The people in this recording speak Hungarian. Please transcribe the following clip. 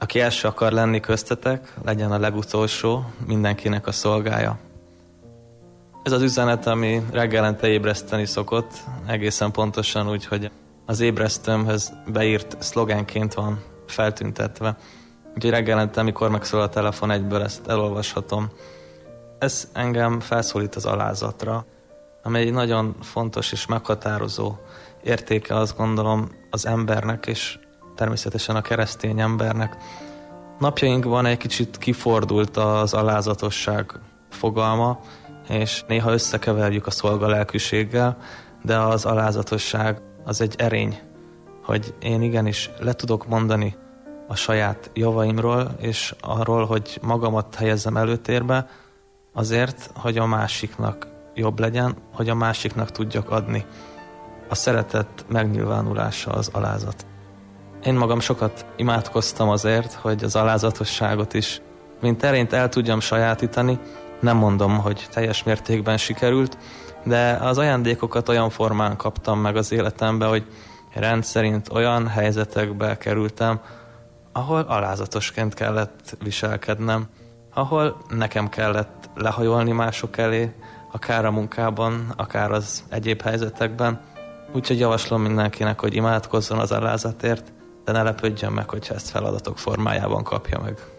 Aki első akar lenni köztetek, legyen a legutolsó, mindenkinek a szolgája. Ez az üzenet, ami reggelente ébreszteni szokott, egészen pontosan úgy, hogy az ébresztőmhöz beírt szlogánként van feltüntetve. Úgyhogy reggelente, amikor megszólal a telefon, egyből ezt elolvashatom. Ez engem felszólít az alázatra, amely egy nagyon fontos és meghatározó értéke, azt gondolom, az embernek, és természetesen a keresztény embernek. Napjainkban egy kicsit kifordult az alázatosság fogalma, és néha összekeverjük a szolgalelkűséggel, de az alázatosság az egy erény, hogy én igenis le tudok mondani a saját javaimról, és arról, hogy magamat helyezzem előtérbe, azért, hogy a másiknak jobb legyen, hogy a másiknak tudjak adni. A szeretet megnyilvánulása az alázat. Én magam sokat imádkoztam azért, hogy az alázatosságot is, mint erényt el tudjam sajátítani. Nem mondom, hogy teljes mértékben sikerült, de az ajándékokat olyan formán kaptam meg az életembe, hogy rendszerint olyan helyzetekbe kerültem, ahol alázatosként kellett viselkednem, ahol nekem kellett lehajolni mások elé, akár a munkában, akár az egyéb helyzetekben. Úgyhogy javaslom mindenkinek, hogy imádkozzon az alázatért, de ne lepődjön meg, hogyha ezt feladatok formájában kapja meg.